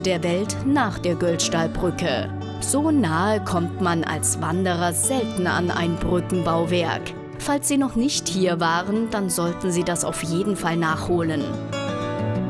der Welt nach der Göldstahlbrücke. So nahe kommt man als Wanderer selten an ein Brückenbauwerk. Falls Sie noch nicht hier waren, dann sollten Sie das auf jeden Fall nachholen.